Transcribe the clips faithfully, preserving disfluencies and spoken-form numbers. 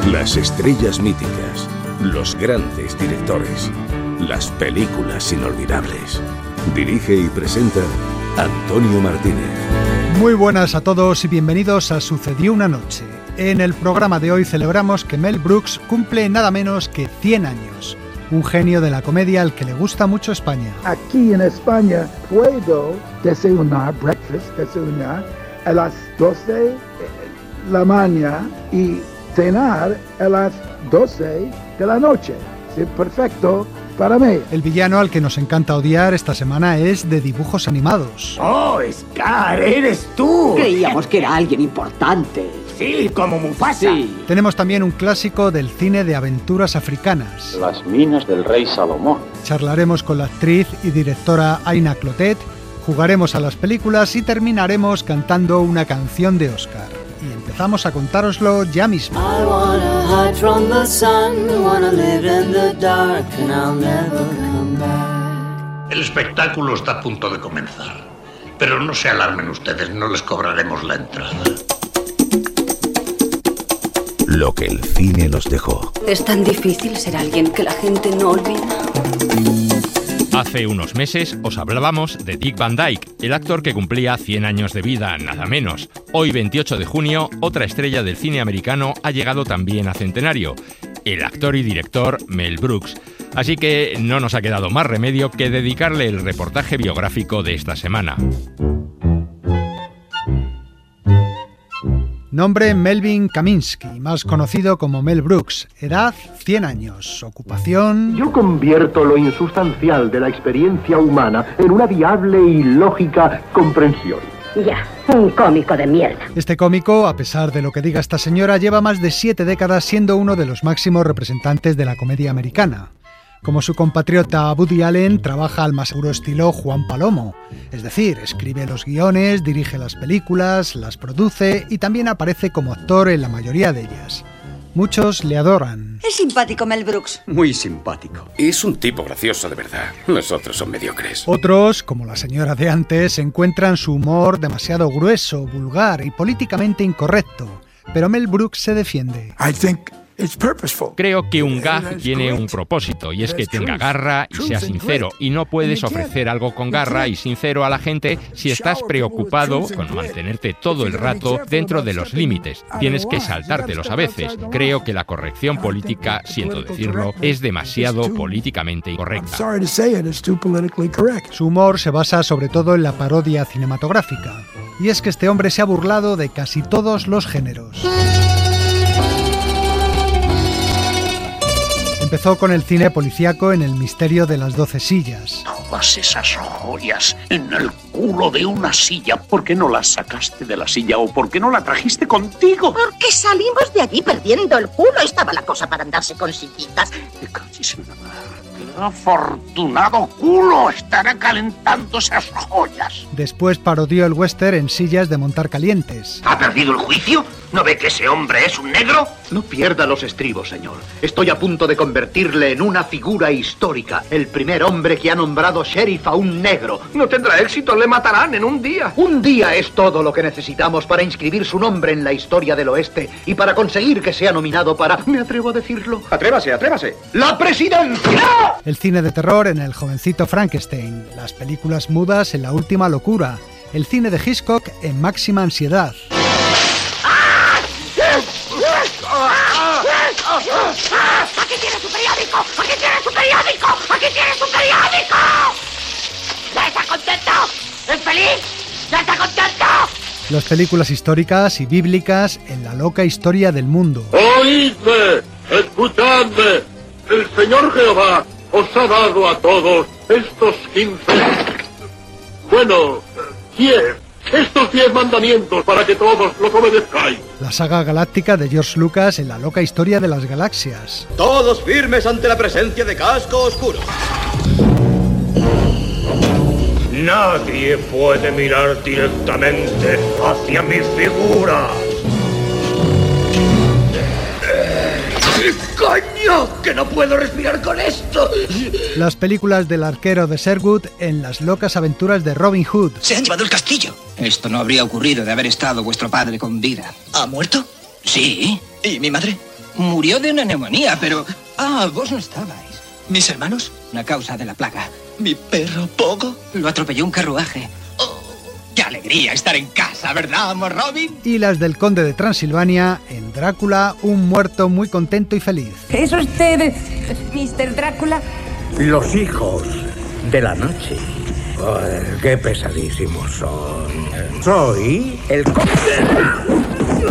Las estrellas míticas, los grandes directores, las películas inolvidables. Dirige y presenta Antonio Martínez. Muy buenas a todos y bienvenidos a Sucedió una noche. En el programa de hoy celebramos que Mel Brooks cumple nada menos que cien años. Un genio de la comedia al que le gusta mucho España. Aquí en España puedo desayunar, breakfast, desayunar a las doce de la mañana y cenar a las doce de la noche. Sí, perfecto para mí. El villano al que nos encanta odiar esta semana es de dibujos animados. ¡Oh, Scar, eres tú! Creíamos que era alguien importante. Sí, como Mufasa. Sí. Tenemos también un clásico del cine de aventuras africanas. Las minas del rey Salomón. Charlaremos con la actriz y directora Aina Clotet, jugaremos a las películas y terminaremos cantando una canción de Oscar. Y empezamos a contároslo ya mismo. I wanna hide from the sun, wanna live in the dark, and I'll never come back. El espectáculo está a punto de comenzar, pero no se alarmen ustedes, no les cobraremos la entrada. Lo que el cine nos dejó. Es tan difícil ser alguien que la gente no olvida. Hace unos meses os hablábamos de Dick Van Dyke, el actor que cumplía cien años de vida, nada menos. Hoy, veintiocho de junio, otra estrella del cine americano ha llegado también a centenario, el actor y director Mel Brooks. Así que no nos ha quedado más remedio que dedicarle el reportaje biográfico de esta semana. Nombre: Melvin Kaminsky, más conocido como Mel Brooks. Edad: cien años. Ocupación: yo convierto lo insustancial de la experiencia humana en una viable y lógica comprensión. Ya, un cómico de mierda. Este cómico, a pesar de lo que diga esta señora, lleva más de siete décadas siendo uno de los máximos representantes de la comedia americana. Como su compatriota Woody Allen, trabaja al más puro estilo Juan Palomo. Es decir, escribe los guiones, dirige las películas, las produce y también aparece como actor en la mayoría de ellas. Muchos le adoran. Es simpático Mel Brooks. Muy simpático. Es un tipo gracioso de verdad. Los otros son mediocres. Otros, como la señora de antes, encuentran su humor demasiado grueso, vulgar y políticamente incorrecto. Pero Mel Brooks se defiende. I think it's purposeful. Creo que un gag tiene un propósito y es que tenga garra y sea sincero, y no puedes ofrecer algo con garra y sincero a la gente si estás preocupado con mantenerte todo el rato dentro de los límites. Tienes que saltártelos a veces. Creo que la corrección política, siento decirlo, es demasiado políticamente incorrecta. Su humor se basa sobre todo en la parodia cinematográfica, y es que este hombre se ha burlado de casi todos los géneros. Empezó con el cine policíaco en El misterio de las doce sillas. Todas esas joyas en el culo de una silla. ¿Por qué no las sacaste de la silla o por qué no la trajiste contigo? Porque salimos de allí perdiendo el culo. Estaba la cosa para andarse con sillitas. ¡Qué cachis en la mar! ¡Qué afortunado culo! Estará calentando esas joyas. Después parodió el western en Sillas de montar calientes. ¿Ha perdido el juicio? ¿No ve que ese hombre es un negro? No pierda los estribos, señor. Estoy a punto de convertirle en una figura histórica. El primer hombre que ha nombrado sheriff a un negro. No tendrá éxito, le matarán en un día. Un día es todo lo que necesitamos para inscribir su nombre en la historia del oeste y para conseguir que sea nominado para... ¿Me atrevo a decirlo? Atrévase, atrévase. ¡La presidencia! El cine de terror en El jovencito Frankenstein. Las películas mudas en La última locura. El cine de Hitchcock en Máxima ansiedad. ¡Aquí tiene su periódico! ¡Aquí tiene su periódico! ¡Aquí tiene su periódico! ¿Ya está contento? ¿Es feliz? ¿Ya está contento? Las películas históricas y bíblicas en La loca historia del mundo. ¡Oídme! ¡Escuchadme! El Señor Jehová os ha dado a todos estos quince... Bueno, diez... Estos diez mandamientos para que todos los obedezcáis. La saga galáctica de George Lucas en La loca historia de las galaxias. Todos firmes ante la presencia de Casco Oscuro. Nadie puede mirar directamente hacia mi figura. ¡Coño! ¡Que no puedo respirar con esto! Las películas del arquero de Sherwood en Las locas aventuras de Robin Hood. Se han llevado el castillo. Esto no habría ocurrido de haber estado vuestro padre con vida. ¿Ha muerto? Sí. ¿Y mi madre? Murió de una neumonía, pero... Ah, vos no estabais. ¿Mis hermanos? A causa de la plaga. ¿Mi perro Pogo? Lo atropelló un carruaje. Oh, ¡qué alegría estar en casa, ¿verdad, amor Robin? Y las del Conde de Transilvania, en Drácula, un muerto muy contento y feliz. ¿Es usted mister Drácula? Los hijos de la noche. Oh, ¡qué pesadísimos son! Soy el Conde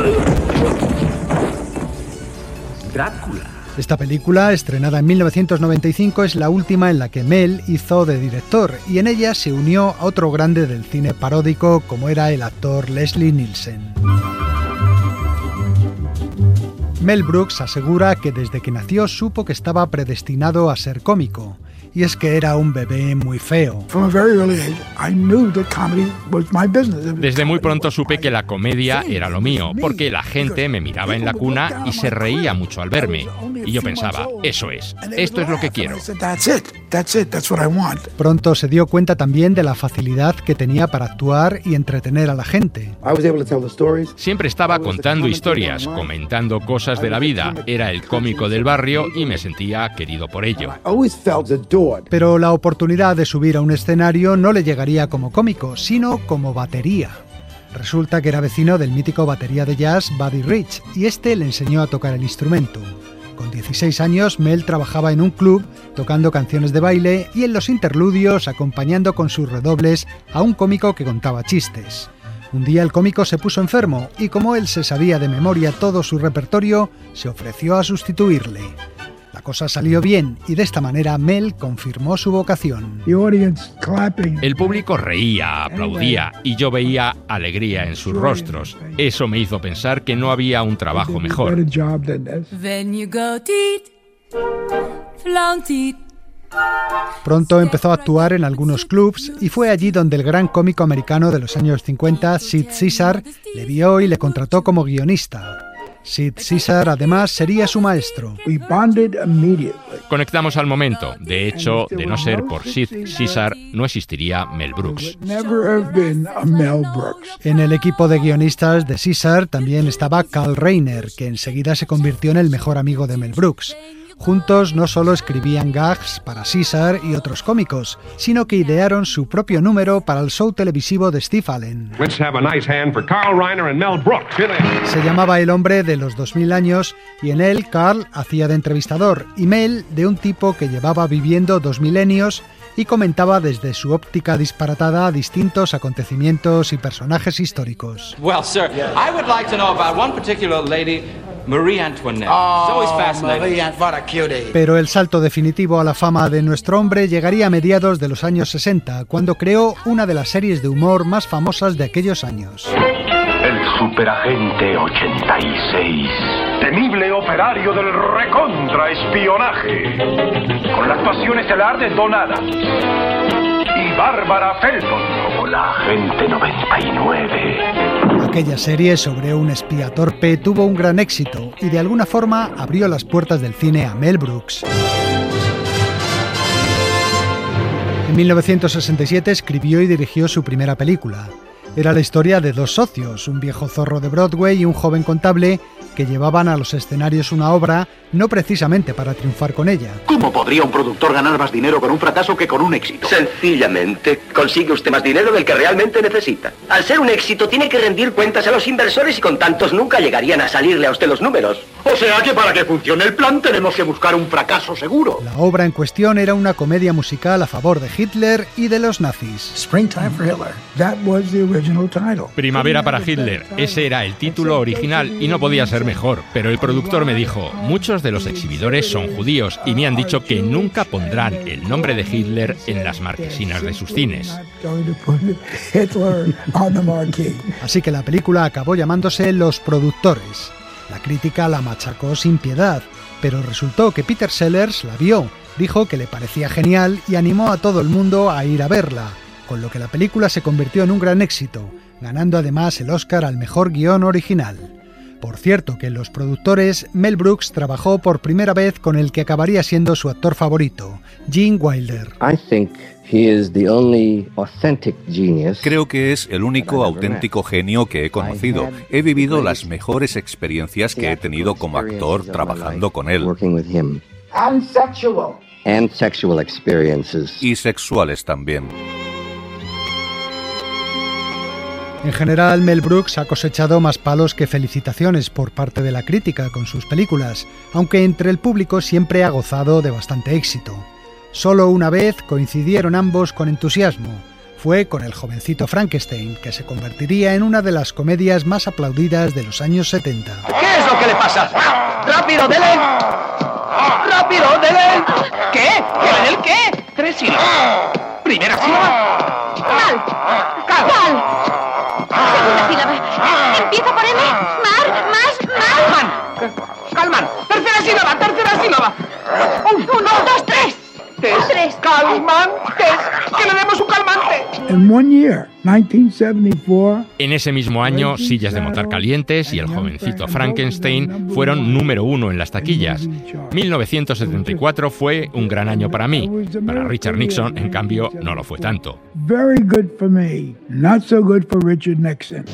Drácula. Esta película, estrenada en mil novecientos noventa y cinco, es la última en la que Mel hizo de director, y en ella se unió a otro grande del cine paródico como era el actor Leslie Nielsen. Mel Brooks asegura que desde que nació supo que estaba predestinado a ser cómico, y es que era un bebé muy feo. Desde muy pronto supe que la comedia era lo mío, porque la gente me miraba en la cuna y se reía mucho al verme. Y yo pensaba, eso es, esto es lo que quiero. Pronto se dio cuenta también de la facilidad que tenía para actuar y entretener a la gente. Siempre estaba contando historias, comentando cosas de la vida. Era el cómico del barrio y me sentía querido por ello. Pero la oportunidad de subir a un escenario no le llegaría como cómico, sino como batería. Resulta que era vecino del mítico batería de jazz Buddy Rich, y este le enseñó a tocar el instrumento. Con dieciséis años, Mel trabajaba en un club tocando canciones de baile y en los interludios acompañando con sus redobles a un cómico que contaba chistes. Un día el cómico se puso enfermo y como él se sabía de memoria todo su repertorio, se ofreció a sustituirle. La cosa salió bien y de esta manera Mel confirmó su vocación. El público reía, aplaudía y yo veía alegría en sus rostros. Eso me hizo pensar que no había un trabajo mejor. Pronto empezó a actuar en algunos clubs y fue allí donde el gran cómico americano de los años cincuenta, Sid Caesar, le vio y le contrató como guionista. Sid Caesar, además, sería su maestro. Conectamos al momento. De hecho, de no ser por Sid Caesar, no existiría Mel Brooks. En el equipo de guionistas de Caesar también estaba Carl Reiner, que enseguida se convirtió en el mejor amigo de Mel Brooks. Juntos no solo escribían gags para Caesar y otros cómicos, sino que idearon su propio número para el show televisivo de Steve Allen. Se llamaba El hombre de los dos mil años y en él Carl hacía de entrevistador y Mel de un tipo que llevaba viviendo dos milenios y comentaba desde su óptica disparatada distintos acontecimientos y personajes históricos. Well, sir, I would like to know about one particular lady, Marie Antoinette. Oh, It's always fascinating. Marie Antoinette, what a cutie. Pero el salto definitivo a la fama de nuestro hombre llegaría a mediados de los años sesenta, cuando creó una de las series de humor más famosas de aquellos años. El superagente ochenta y seis. Temible operario del recontraespionaje. Con la actuación estelar de Don Adams. Y Bárbara Felton como la agente noventa y nueve. Aquella serie sobre un espía torpe tuvo un gran éxito y de alguna forma abrió las puertas del cine a Mel Brooks. En mil novecientos sesenta y siete escribió y dirigió su primera película. Era la historia de dos socios, un viejo zorro de Broadway y un joven contable que llevaban a los escenarios una obra no precisamente para triunfar con ella. ¿Cómo podría un productor ganar más dinero con un fracaso que con un éxito? Sencillamente, consigue usted más dinero del que realmente necesita. Al ser un éxito, tiene que rendir cuentas a los inversores y con tantos nunca llegarían a salirle a usted los números. O sea que para que funcione el plan tenemos que buscar un fracaso seguro. La obra en cuestión era una comedia musical a favor de Hitler y de los nazis. Springtime for Hitler. That was the original title. Primavera para Hitler. Ese era el título original y no podía ser mejor. Pero el productor me dijo, muchos de los exhibidores son judíos y me han dicho que nunca pondrán el nombre de Hitler en las marquesinas de sus cines. Así que la película acabó llamándose Los Productores. La crítica la machacó sin piedad, pero resultó que Peter Sellers la vio, dijo que le parecía genial y animó a todo el mundo a ir a verla, con lo que la película se convirtió en un gran éxito, ganando además el Oscar al mejor guión original. Por cierto que en Los Productores, Mel Brooks trabajó por primera vez con el que acabaría siendo su actor favorito, Gene Wilder. I think he is the only authentic genius. Creo que es el único auténtico genio que he conocido. He vivido las mejores experiencias que he tenido como actor trabajando con él. And sexual. And sexual experiences. Y sexuales también. En general, Mel Brooks ha cosechado más palos que felicitaciones por parte de la crítica con sus películas, aunque entre el público siempre ha gozado de bastante éxito. Solo una vez coincidieron ambos con entusiasmo. Fue con El jovencito Frankenstein, que se convertiría en una de las comedias más aplaudidas de los años setenta. ¿Qué es lo que le pasa? ¡Rápido, dele! ¡Rápido, dele! ¿Qué? ¿Dele el qué? Tres sílabas. Primera sílaba. Cal. Cal. Cal. Segunda sílaba. Empieza por M. Mar, más, mal. Man. Calman. Tercera sílaba, tercera sílaba. Un, uno, dos, tres. Tess. Tres. Calmantes. Que le demos un calmante. In one year, nineteen seventy-four. En ese mismo año, Sillas de montar calientes y El jovencito Frankenstein fueron número uno en las taquillas. mil novecientos setenta y cuatro fue un gran año para mí. Para Richard Nixon, en cambio, no lo fue tanto. Very good for me, not so good for Richard Nixon.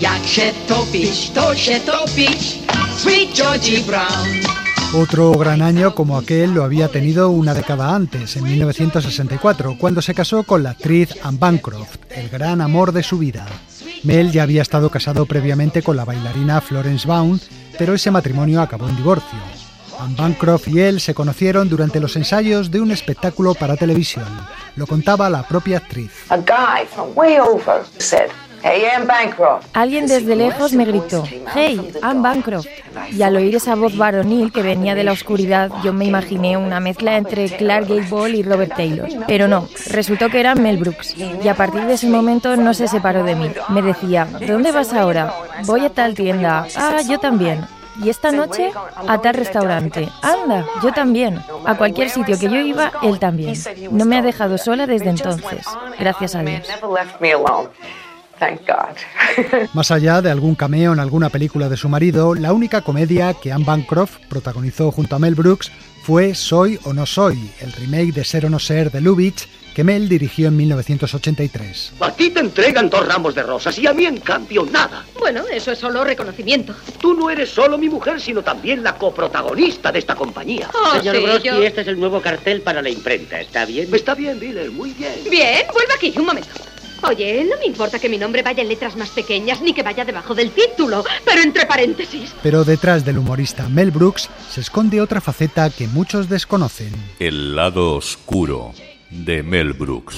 Sweet Georgie Brown. Otro gran año como aquel lo había tenido una década antes, en mil novecientos sesenta y cuatro, cuando se casó con la actriz Anne Bancroft, el gran amor de su vida. Mel ya había estado casado previamente con la bailarina Florence Baum, pero ese matrimonio acabó en divorcio. Anne Bancroft y él se conocieron durante los ensayos de un espectáculo para televisión. Lo contaba la propia actriz. A guy from way over said, "Hey, Anne Bancroft." Alguien desde lejos me gritó, "Hey, Anne Bancroft." Y al oír esa voz varonil que venía de la oscuridad, yo me imaginé una mezcla entre Clark Gable y Robert Taylor. Pero no, resultó que era Mel Brooks. Y a partir de ese momento no se separó de mí. Me decía, ¿dónde vas ahora? Voy a tal tienda. Ah, yo también. Y esta noche, a tal restaurante. Anda, yo también. A cualquier sitio que yo iba, él también. No me ha dejado sola desde entonces. Gracias a Dios. Thank God. Más allá de algún cameo en alguna película de su marido, la única comedia que Anne Bancroft protagonizó junto a Mel Brooks fue Soy o no soy, el remake de Ser o no ser de Lubitsch, que Mel dirigió en mil novecientos ochenta y tres. A ti te entregan dos ramos de rosas y a mí, en cambio, nada. Bueno, eso es solo reconocimiento. Tú no eres solo mi mujer, sino también la coprotagonista de esta compañía. Oh, Señor sí, Brodsky, yo... este es el nuevo cartel para la imprenta. ¿Está bien? Está bien, Miller, muy bien. Bien, vuelve aquí, un momento. Oye, no me importa que mi nombre vaya en letras más pequeñas ni que vaya debajo del título, pero entre paréntesis. Pero detrás del humorista Mel Brooks se esconde otra faceta que muchos desconocen. El lado oscuro de Mel Brooks.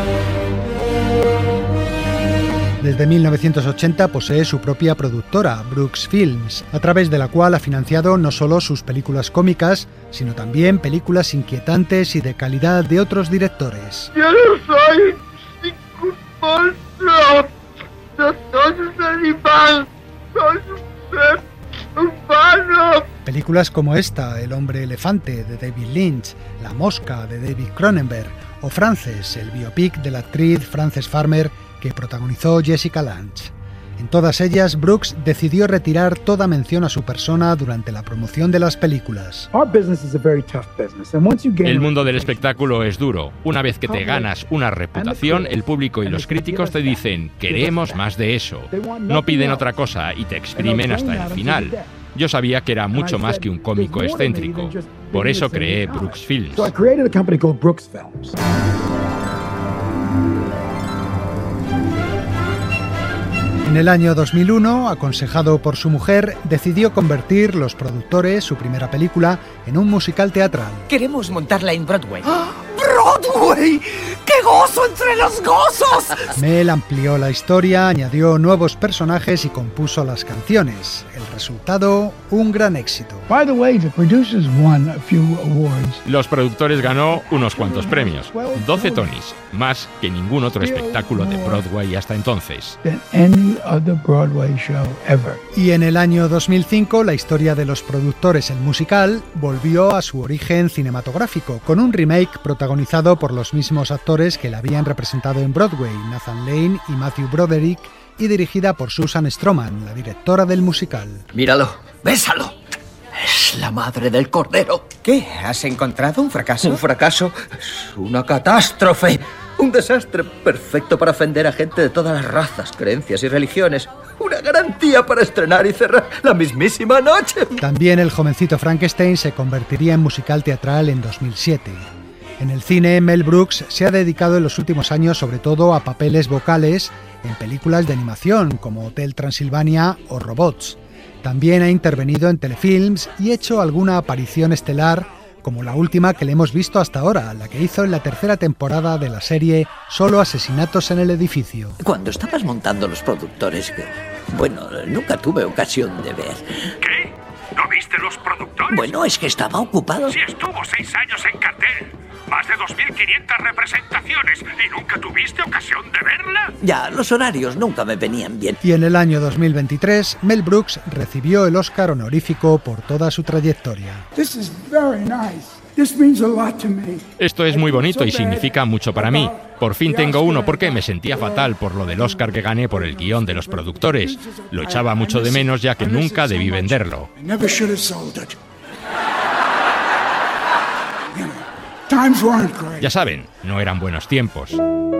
Desde mil novecientos ochenta posee su propia productora, Brooks Films, a través de la cual ha financiado no solo sus películas cómicas, sino también películas inquietantes y de calidad de otros directores. Yo no soy ningún monstruo, no soy un animal, soy un ser humano. Películas como esta, El hombre elefante, de David Lynch, La mosca, de David Cronenberg, o Frances, el biopic de la actriz Frances Farmer, que protagonizó Jessica Lange. En todas ellas, Brooks decidió retirar toda mención a su persona durante la promoción de las películas. El mundo del espectáculo es duro. Una vez que te ganas una reputación, el público y los críticos te dicen, queremos más de eso. No piden otra cosa y te exprimen hasta el final. Yo sabía que era mucho más que un cómico excéntrico. Por eso creé Brooks Films. En el año dos mil uno, aconsejado por su mujer, decidió convertir Los Productores, su primera película, en un musical teatral. Queremos montarla en Broadway. ¡Ah! ¡Broadway! ¡Qué gozo entre los gozos! Mel amplió la historia, añadió nuevos personajes y compuso las canciones. El resultado, un gran éxito. By the way, the producers won a few awards. Los Productores ganó unos cuantos premios, doce Tonys, más que ningún otro espectáculo de Broadway hasta entonces. Than any other Broadway show ever. Y en el año dos mil cinco, la historia de Los Productores, el musical, volvió a su origen cinematográfico, con un remake protagonizado por los mismos actores actores que la habían representado en Broadway, Nathan Lane y Matthew Broderick, y dirigida por Susan Stroman, la directora del musical. Míralo, bésalo. Es la madre del cordero. ¿Qué? ¿Has encontrado un fracaso? Un fracaso es una catástrofe. Un desastre perfecto para ofender a gente de todas las razas, creencias y religiones. Una garantía para estrenar y cerrar la mismísima noche. También El jovencito Frankenstein se convertiría en musical teatral en dos mil siete. En el cine, Mel Brooks se ha dedicado en los últimos años sobre todo a papeles vocales en películas de animación como Hotel Transilvania o Robots. También ha intervenido en telefilms y hecho alguna aparición estelar, como la última que le hemos visto hasta ahora, la que hizo en la tercera temporada de la serie Solo asesinatos en el edificio. Cuando estabas montando los productores, que, bueno, nunca tuve ocasión de ver. ¿Qué? ¿No viste los productores? Bueno, es que estaba ocupado. Sí, estuvo seis años en cartel. Más de dos mil quinientas representaciones y nunca tuviste ocasión de verla. Ya, los horarios nunca me venían bien. Y en el año dos mil veintitrés, Mel Brooks recibió el Oscar honorífico por toda su trayectoria. This is very nice. This means a lot to me. Esto es muy bonito y significa mucho para mí. Por fin tengo uno porque me sentía fatal por lo del Oscar que gané por el guión de los productores. Lo echaba mucho de menos ya que nunca debí venderlo. Ya saben, no eran buenos tiempos.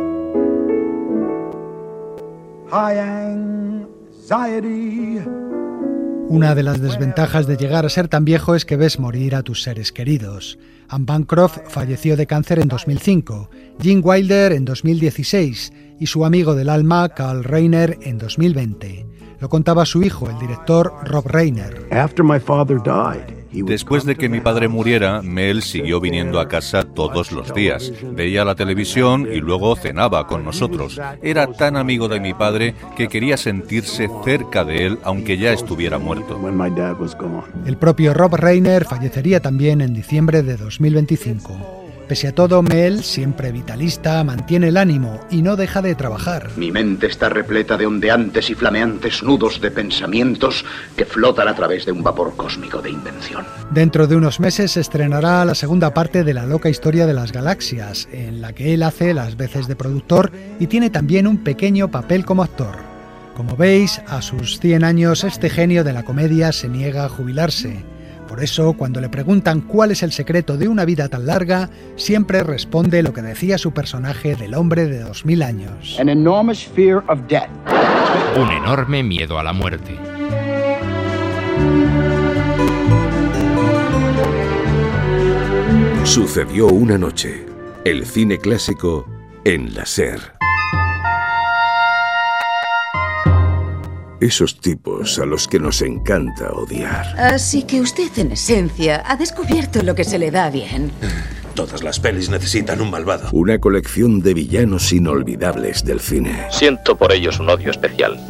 Una de las desventajas de llegar a ser tan viejo es que ves morir a tus seres queridos. Anne Bancroft falleció de cáncer en dos mil cinco, Gene Wilder en dos mil dieciséis y su amigo del alma, Carl Reiner, en dos mil veinte. Lo contaba su hijo, el director Rob Reiner. After my father died, Después de que mi padre muriera, Mel siguió viniendo a casa todos los días. Veía la televisión y luego cenaba con nosotros. Era tan amigo de mi padre que quería sentirse cerca de él aunque ya estuviera muerto. El propio Rob Reiner fallecería también en diciembre de dos mil veinticinco. Pese a todo, Mel, siempre vitalista, mantiene el ánimo y no deja de trabajar. Mi mente está repleta de ondeantes y flameantes nudos de pensamientos que flotan a través de un vapor cósmico de invención. Dentro de unos meses se estrenará la segunda parte de La loca historia de las galaxias, en la que él hace las veces de productor y tiene también un pequeño papel como actor. Como veis, a sus cien años este genio de la comedia se niega a jubilarse. Por eso, cuando le preguntan cuál es el secreto de una vida tan larga, siempre responde lo que decía su personaje del hombre de dos mil años. An enormous fear of death. Un enorme miedo a la muerte. Sucedió una noche. El cine clásico en la SER. Esos tipos a los que nos encanta odiar. Así que usted, en esencia, ha descubierto lo que se le da bien. Todas las pelis necesitan un malvado. Una colección de villanos inolvidables del cine. Siento por ellos un odio especial.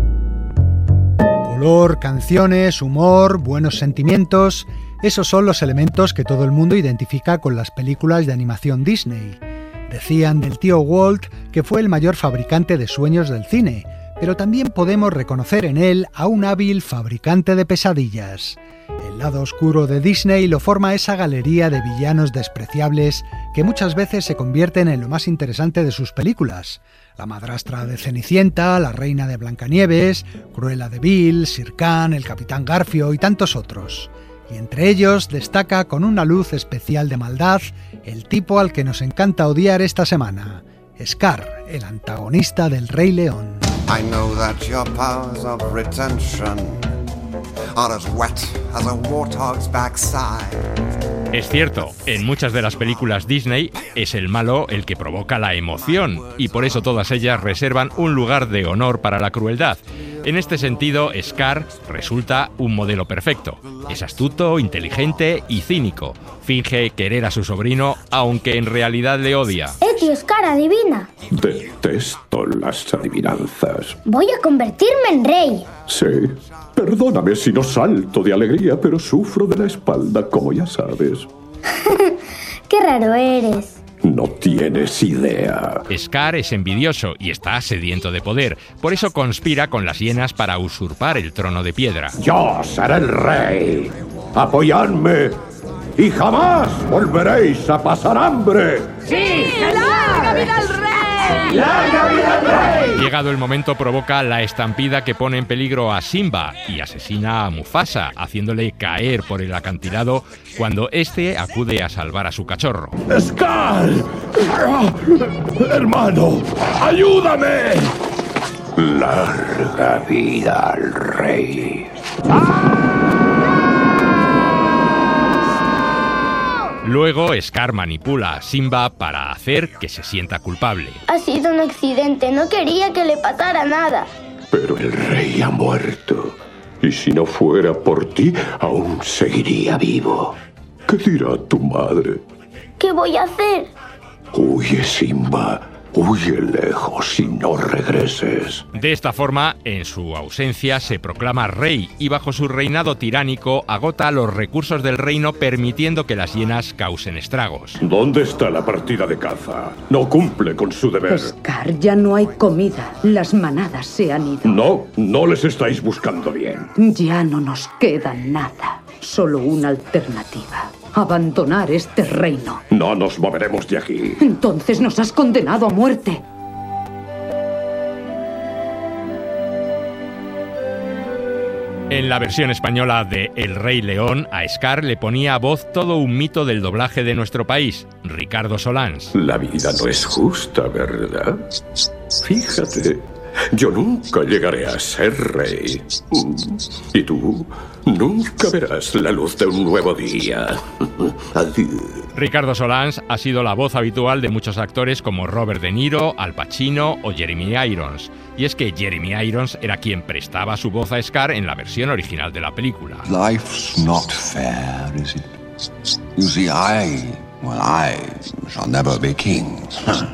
Color, canciones, humor, buenos sentimientos... Esos son los elementos que todo el mundo identifica con las películas de animación Disney. Decían del tío Walt que fue el mayor fabricante de sueños del cine, pero también podemos reconocer en él a un hábil fabricante de pesadillas. El lado oscuro de Disney lo forma esa galería de villanos despreciables que muchas veces se convierten en lo más interesante de sus películas. La madrastra de Cenicienta, la reina de Blancanieves, Cruella de Vil, Shere Khan, el Capitán Garfio y tantos otros. Y entre ellos destaca con una luz especial de maldad el tipo al que nos encanta odiar esta semana, Scar, el antagonista del Rey León. I know that your powers of retention are as wet as a warthog's backside. Es cierto, en muchas de las películas Disney es el malo el que provoca la emoción y por eso todas ellas reservan un lugar de honor para la crueldad. En este sentido, Scar resulta un modelo perfecto. Es astuto, inteligente y cínico. Finge querer a su sobrino, aunque en realidad le odia. ¡Eh, tío Scar, adivina! Detesto las adivinanzas. Voy a convertirme en rey. Sí. Perdóname si no salto de alegría, pero sufro de la espalda, como ya sabes. ¡Qué raro eres! No tienes idea. Scar es envidioso y está sediento de poder. Por eso conspira con las hienas para usurpar el trono de piedra. Yo seré el rey. ¡Apoyadme! ¡Y jamás volveréis a pasar hambre! ¡Sí! ¡Navidad! ¡Larga vida al rey! Llegado el momento, provoca la estampida que pone en peligro a Simba y asesina a Mufasa, haciéndole caer por el acantilado cuando éste acude a salvar a su cachorro. ¡Scar! ¡Hermano! ¡Ayúdame! Larga vida al rey. Luego, Scar manipula a Simba para hacer que se sienta culpable. Ha sido un accidente, no quería que le pasara nada. Pero el rey ha muerto. Y si no fuera por ti, aún seguiría vivo. ¿Qué dirá tu madre? ¿Qué voy a hacer? Huye, Simba. Huye lejos y no regreses. De esta forma, en su ausencia, se proclama rey y bajo su reinado tiránico agota los recursos del reino, permitiendo que las hienas causen estragos. ¿Dónde está la partida de caza? No cumple con su deber. Scar, ya no hay comida. Las manadas se han ido. No, no les estáis buscando bien. Ya no nos queda nada. Solo una alternativa. Abandonar este reino. No nos moveremos de aquí. Entonces nos has condenado a muerte. En la versión española de El Rey León, a Scar le ponía a voz todo un mito del doblaje de nuestro país, Ricardo Solans. La vida no es justa, ¿verdad? Fíjate, yo nunca llegaré a ser rey. Y tú nunca verás la luz de un nuevo día. Adiós. Ricardo Solans ha sido la voz habitual de muchos actores como Robert De Niro, Al Pacino o Jeremy Irons. Y es que Jeremy Irons era quien prestaba su voz a Scar en la versión original de la película. Life's not fair, is it? You see, I, well, I shall never be king.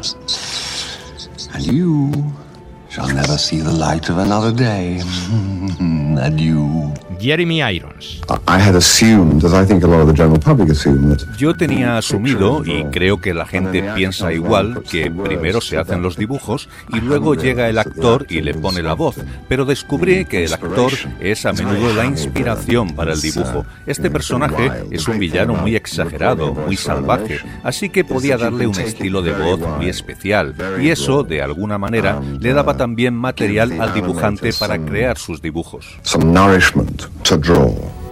And you shall never see the light of another day. Adieu. Jeremy Irons. I had assumed, as I think a lot of the general public assume, that Yo tenía asumido, y creo que la gente piensa igual, que primero se hacen los dibujos y luego llega el actor y le pone la voz. Pero descubrí que el actor es a menudo la inspiración para el dibujo. Este personaje es un villano muy exagerado, muy salvaje, así que podía darle un estilo de voz muy especial. Y eso, de alguna manera, le daba también material al dibujante para crear sus dibujos. some nourishment to draw.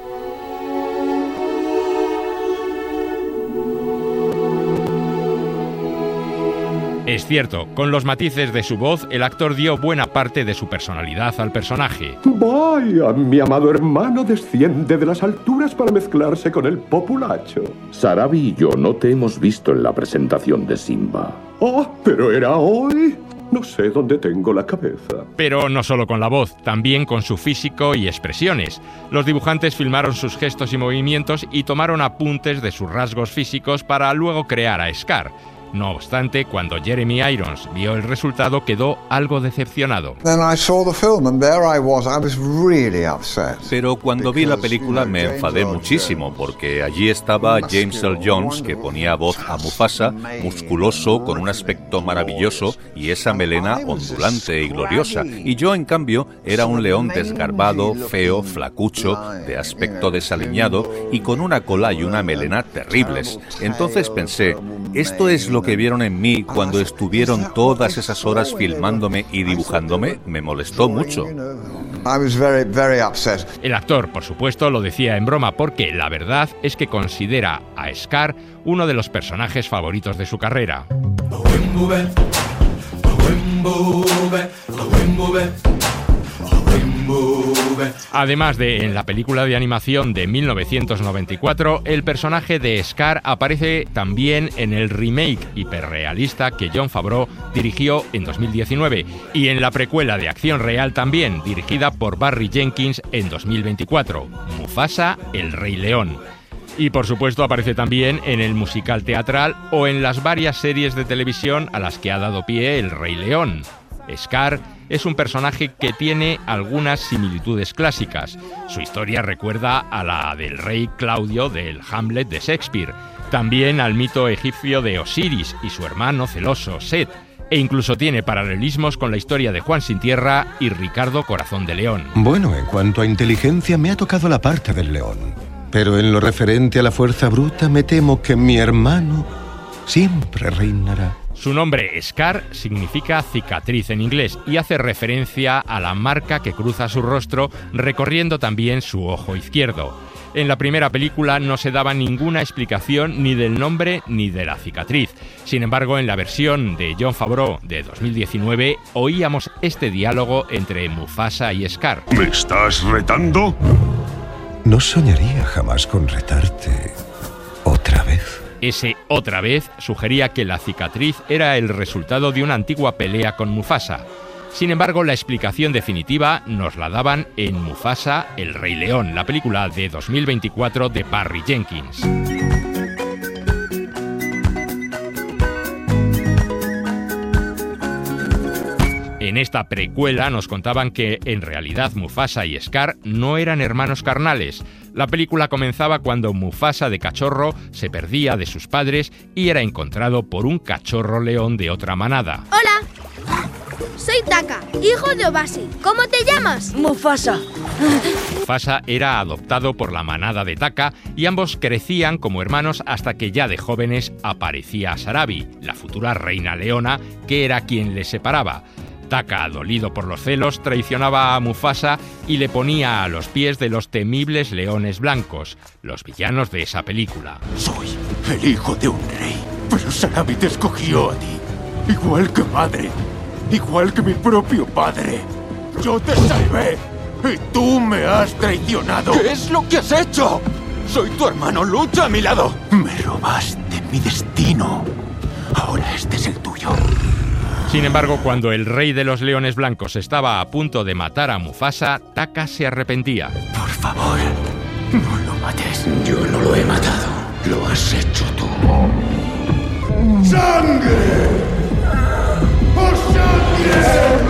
Es cierto, con los matices de su voz, el actor dio buena parte de su personalidad al personaje. Vaya, mi amado hermano desciende de las alturas para mezclarse con el populacho. Sarabi y yo no te hemos visto en la presentación de Simba. Oh, pero era hoy. No sé dónde tengo la cabeza. Pero no solo con la voz, también con su físico y expresiones. Los dibujantes filmaron sus gestos y movimientos y tomaron apuntes de sus rasgos físicos para luego crear a Scar. No obstante, cuando Jeremy Irons vio el resultado, quedó algo decepcionado. Pero cuando vi la película me enfadé muchísimo, porque allí estaba James Earl Jones, que ponía voz a Mufasa, musculoso, con un aspecto maravilloso y esa melena ondulante y gloriosa. Y yo, en cambio, era un león desgarbado, feo, flacucho, de aspecto desaliñado y con una cola y una melena terribles. Entonces pensé, esto es lo que vieron en mí cuando estuvieron todas esas horas filmándome y dibujándome. Me molestó mucho. El actor, por supuesto, lo decía en broma, porque la verdad es que considera a Scar uno de los personajes favoritos de su carrera. Además de en la película de animación de mil novecientos noventa y cuatro, el personaje de Scar aparece también en el remake hiperrealista que Jon Favreau dirigió en dos mil diecinueve y en la precuela de acción real también, dirigida por Barry Jenkins en dos mil veinticuatro, Mufasa, el Rey León. Y por supuesto aparece también en el musical teatral o en las varias series de televisión a las que ha dado pie el Rey León. Scar es un personaje que tiene algunas similitudes clásicas. Su historia recuerda a la del rey Claudio del Hamlet de Shakespeare, también al mito egipcio de Osiris y su hermano celoso Set, e incluso tiene paralelismos con la historia de Juan Sin Tierra y Ricardo Corazón de León. Bueno, en cuanto a inteligencia me ha tocado la parte del león, pero en lo referente a la fuerza bruta me temo que mi hermano siempre reinará. Su nombre, Scar, significa cicatriz en inglés y hace referencia a la marca que cruza su rostro recorriendo también su ojo izquierdo. En la primera película no se daba ninguna explicación ni del nombre ni de la cicatriz. Sin embargo, en la versión de Jon Favreau de dos mil diecinueve oíamos este diálogo entre Mufasa y Scar. ¿Me estás retando? No soñaría jamás con retarte otra vez. Ese otra vez sugería que la cicatriz era el resultado de una antigua pelea con Mufasa. Sin embargo, la explicación definitiva nos la daban en Mufasa, el Rey León, la película de dos mil veinticuatro de Barry Jenkins. En esta precuela nos contaban que en realidad Mufasa y Scar no eran hermanos carnales. La película comenzaba cuando Mufasa de cachorro se perdía de sus padres y era encontrado por un cachorro león de otra manada. ¡Hola! Soy Taka, hijo de Obasi. ¿Cómo te llamas? Mufasa. Mufasa era adoptado por la manada de Taka y ambos crecían como hermanos hasta que ya de jóvenes aparecía Sarabi, la futura reina leona, que era quien les separaba. Taka, dolido por los celos, traicionaba a Mufasa y le ponía a los pies de los temibles leones blancos, los villanos de esa película. Soy el hijo de un rey, pero Sarabi te escogió a ti, igual que madre, igual que mi propio padre. Yo te salvé y tú me has traicionado. ¿Qué es lo que has hecho? Soy tu hermano, lucha a mi lado. Me robaste mi destino. Ahora este es el tuyo. Sin embargo, cuando el rey de los leones blancos estaba a punto de matar a Mufasa, Taka se arrepentía. Por favor, no lo mates. Yo no lo he matado. Lo has hecho tú. ¡Sangre! ¡Oh, sangre!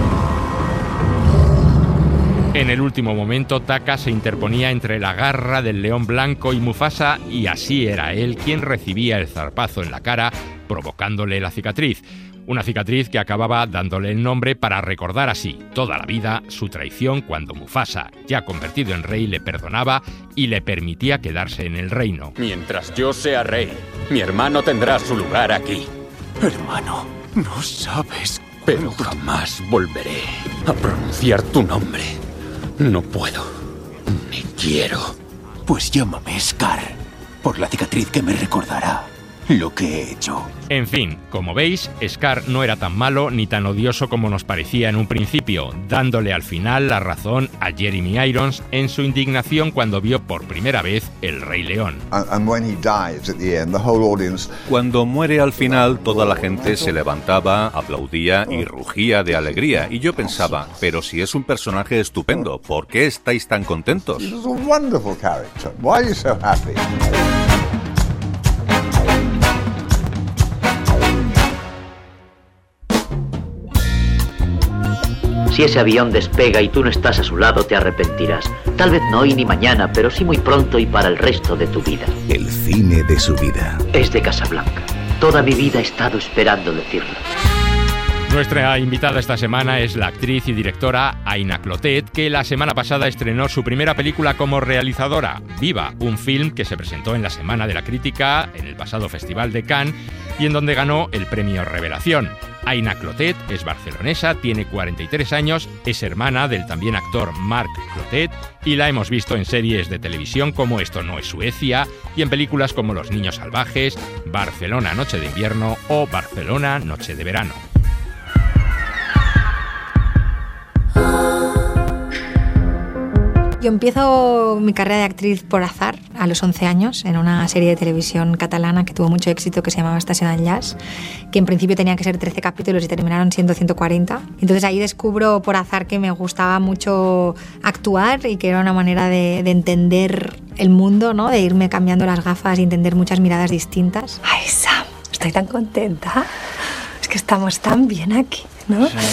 En el último momento, Taka se interponía entre la garra del león blanco y Mufasa, y así era él quien recibía el zarpazo en la cara, provocándole la cicatriz. Una cicatriz que acababa dándole el nombre para recordar así toda la vida su traición cuando Mufasa, ya convertido en rey, le perdonaba y le permitía quedarse en el reino. Mientras yo sea rey, mi hermano tendrá su lugar aquí. Hermano, no sabes, pero jamás volveré a pronunciar tu nombre. No puedo, ni quiero. Pues llámame Scar, por la cicatriz que me recordará lo que he hecho. En fin, como veis, Scar no era tan malo ni tan odioso como nos parecía en un principio, dándole al final la razón a Jeremy Irons en su indignación cuando vio por primera vez El Rey León. Cuando muere al final, toda la gente se levantaba, aplaudía y rugía de alegría, y yo pensaba, pero si es un personaje estupendo, ¿por qué estáis tan contentos? Si ese avión despega y tú no estás a su lado, te arrepentirás. Tal vez no hoy ni mañana, pero sí muy pronto y para el resto de tu vida. El cine de su vida. Es de Casablanca. Toda mi vida he estado esperando decirlo. Nuestra invitada esta semana es la actriz y directora Aina Clotet, que la semana pasada estrenó su primera película como realizadora, Viva, un film que se presentó en la Semana de la Crítica en el pasado Festival de Cannes y en donde ganó el premio Revelación. Aina Clotet es barcelonesa, tiene cuarenta y tres años, es hermana del también actor Marc Clotet y la hemos visto en series de televisión como Esto no es Suecia y en películas como Los Niños Salvajes, Barcelona Noche de Invierno o Barcelona Noche de Verano. Yo empiezo mi carrera de actriz por azar, a los once años, en una serie de televisión catalana que tuvo mucho éxito, que se llamaba Estación Enllaç, que en principio tenía que ser trece capítulos y terminaron siendo ciento cuarenta. Entonces ahí descubro por azar que me gustaba mucho actuar y que era una manera de, de entender el mundo, ¿no? De irme cambiando las gafas y entender muchas miradas distintas. Ay, Sam, estoy tan contenta. Es que estamos tan bien aquí, ¿no? Sí.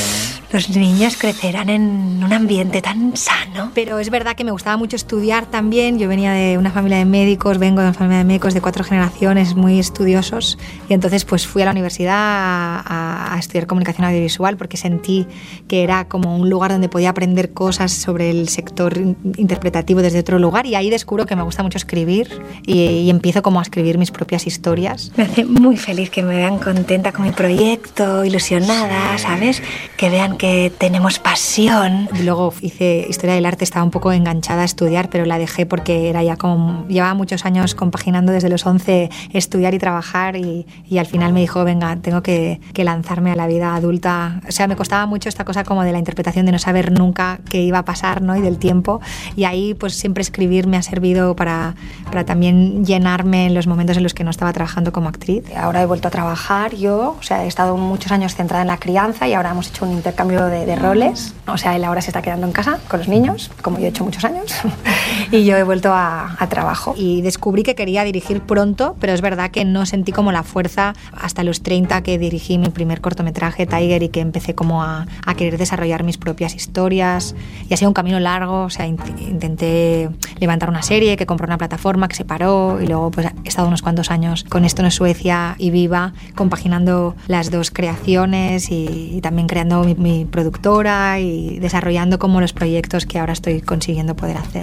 los niños crecerán en un ambiente tan sano. Pero es verdad que me gustaba mucho estudiar también. Yo venía de una familia de médicos, vengo de una familia de médicos de cuatro generaciones muy estudiosos, y entonces pues fui a la universidad a, a estudiar comunicación audiovisual porque sentí que era como un lugar donde podía aprender cosas sobre el sector interpretativo desde otro lugar, y ahí descubro que me gusta mucho escribir y, y empiezo como a escribir mis propias historias. Me hace muy feliz que me vean contenta con mi proyecto, ilusionada, ¿sabes? Que vean que tenemos pasión. Y luego hice Historia del Arte, estaba un poco enganchada a estudiar, pero la dejé porque era ya como, llevaba muchos años compaginando desde los once estudiar y trabajar, y, y al final me dijo, venga, tengo que, que lanzarme a la vida adulta. O sea, me costaba mucho esta cosa como de la interpretación, de no saber nunca qué iba a pasar, ¿no? Y del tiempo, y ahí pues siempre escribir me ha servido para, para también llenarme en los momentos en los que no estaba trabajando como actriz. Ahora he vuelto a trabajar yo, o sea, he estado muchos años centrada en la crianza y ahora hemos hecho un intercambio de, de roles. O sea, él ahora se está quedando en casa con los niños, como yo he hecho muchos años, y yo he vuelto a, a trabajo. Y descubrí que quería dirigir pronto, pero es verdad que no sentí como la fuerza hasta los treinta, que dirigí mi primer cortometraje, Tiger, y que empecé como a, a querer desarrollar mis propias historias. Y ha sido un camino largo, o sea, intenté levantar una serie que compró una plataforma que se paró, y luego pues he estado unos cuantos años con Esto no es Suecia y Viva, compaginando las dos creaciones y, y también creando mi, mi productora y desarrollando como los proyectos que ahora estoy consiguiendo poder hacer.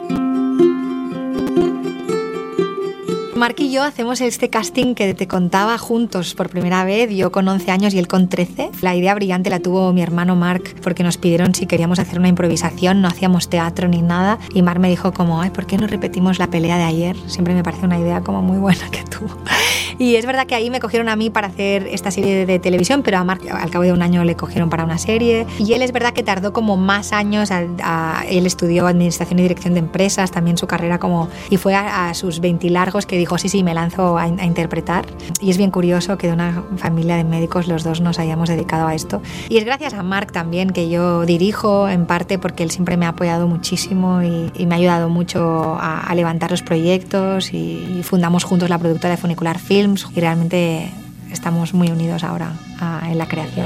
Marc y yo hacemos este casting que te contaba juntos por primera vez, yo con once años y él con trece. La idea brillante la tuvo mi hermano Marc porque nos pidieron si queríamos hacer una improvisación, no hacíamos teatro ni nada, y Marc me dijo como, ay, ¿por qué no repetimos la pelea de ayer? Siempre me parece una idea como muy buena que tuvo. Y es verdad que ahí me cogieron a mí para hacer esta serie de, de televisión, pero a Marc al cabo de un año le cogieron para una serie. Y él es verdad que tardó como más años, a, a, él estudió Administración y Dirección de Empresas, también su carrera como, y fue a, a sus veintilargos que dijo, sí, sí, me lanzo a, a interpretar. Y es bien curioso que de una familia de médicos los dos nos hayamos dedicado a esto. Y es gracias a Marc también que yo dirijo, en parte porque él siempre me ha apoyado muchísimo y, y me ha ayudado mucho a, a levantar los proyectos, y, y fundamos juntos la productora de Funicular Films, y realmente estamos muy unidos ahora a, en la creación.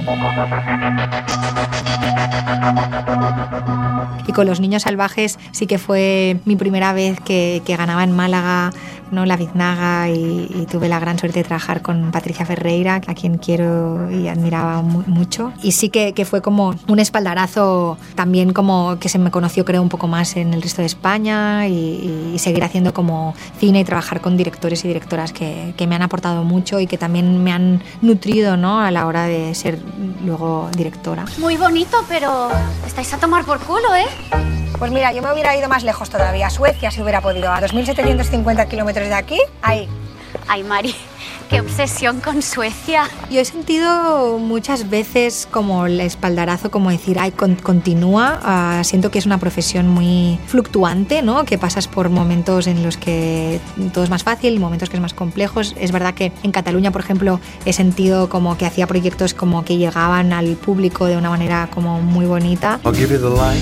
Y con Los Niños Salvajes sí que fue mi primera vez que, que ganaba en Málaga, ¿no?, la Biznaga, y, y tuve la gran suerte de trabajar con Patricia Ferreira, a quien quiero y admiraba mu mucho. Y sí que, que fue como un espaldarazo también, como que se me conoció, creo, un poco más en el resto de España, y, y seguir haciendo como cine y trabajar con directores y directoras que, que me han aportado mucho y que también me han nutrido, ¿no?, a la hora de ser luego directora. Muy bonito, pero estáis a tomar por culo, ¿eh? Pues mira, yo me hubiera ido más lejos todavía, a Suecia si hubiera podido, a dos mil setecientos cincuenta kilómetros de aquí, ahí. Ay, Mari, qué obsesión con Suecia. Yo he sentido muchas veces como el espaldarazo, como decir, ay, con, continúa. Uh, siento que es una profesión muy fluctuante, ¿no? Que pasas por momentos en los que todo es más fácil, momentos que es más complejos. Es verdad que en Cataluña, por ejemplo, he sentido como que hacía proyectos como que llegaban al público de una manera como muy bonita. I'll give you the light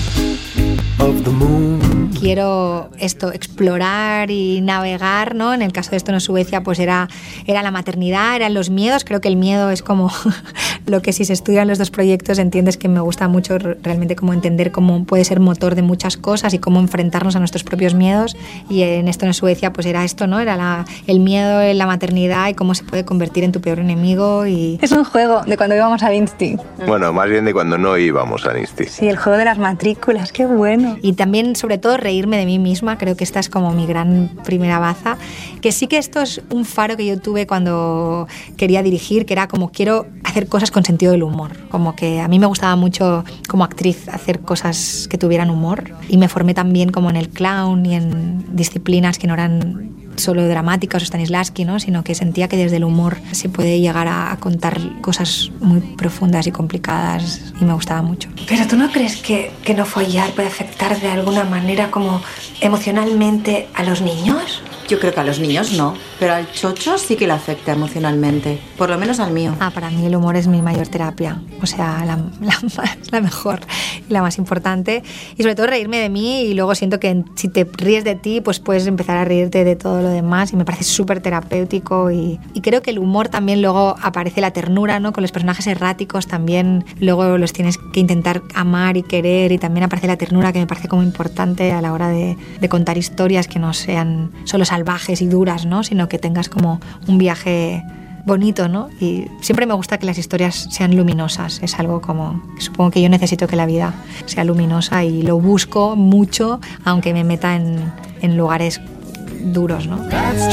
of the moon. Quiero esto, explorar y navegar, ¿no? En el caso de Esto no es Suecia, pues era, era la maternidad, eran los miedos. Creo que el miedo es como lo que, si se estudian los dos proyectos, entiendes que me gusta mucho realmente como entender cómo puede ser motor de muchas cosas y cómo enfrentarnos a nuestros propios miedos. Y en Esto no es Suecia, pues era esto, ¿no? Era la, el miedo en la maternidad y cómo se puede convertir en tu peor enemigo. Y es un juego de cuando íbamos a Insti. Bueno, más bien de cuando no íbamos a Insti. Sí, el juego de las matrículas, qué bueno. Y también, sobre todo, reírme de mí misma. Creo que esta es como mi gran primera baza. Que sí que esto es un faro que yo tuve cuando quería dirigir, que era como quiero hacer cosas con sentido del humor. Como que a mí me gustaba mucho como actriz hacer cosas que tuvieran humor, y me formé también como en el clown y en disciplinas que no eran solo dramáticas o Stanislavski, ¿no?, sino que sentía que desde el humor se puede llegar a contar cosas muy profundas y complicadas, y me gustaba mucho. ¿Pero tú no crees que, que no follar puede afectar de alguna manera como emocionalmente a los niños? Yo creo que a los niños no, pero al chocho sí que le afecta emocionalmente, por lo menos al mío. Ah, para mí el humor es mi mayor terapia, o sea, la, la, la mejor y la más importante. Y sobre todo reírme de mí, y luego siento que si te ríes de ti, pues puedes empezar a reírte de todo lo demás, y me parece súper terapéutico. Y, y creo que el humor también, luego aparece la ternura, ¿no? Con los personajes erráticos también, luego los tienes que intentar amar y querer, y también aparece la ternura, que me parece como importante a la hora de, de contar historias que no sean solo salvajes y duras, ¿no? Sino que tengas como un viaje bonito, ¿no? Y siempre me gusta que las historias sean luminosas. Es algo como, supongo que yo necesito que la vida sea luminosa, y lo busco mucho, aunque me meta en, en lugares duros, ¿no?